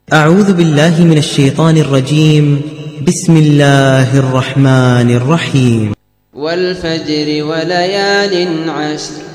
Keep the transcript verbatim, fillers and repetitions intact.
أعوذ بالله من الشيطان الرجيم. بسم الله الرحمن الرحيم. والفجر وليال عشر